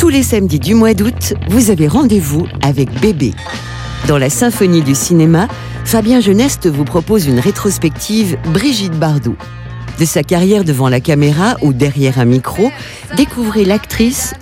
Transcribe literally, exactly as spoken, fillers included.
les samedis du mois d'août, vous avez rendez-vous avec Bébé. Dans la symphonie du cinéma, Fabien Geneste vous propose une rétrospective Brigitte Bardot. De sa carrière devant la caméra ou derrière un micro, découvrez l'actrice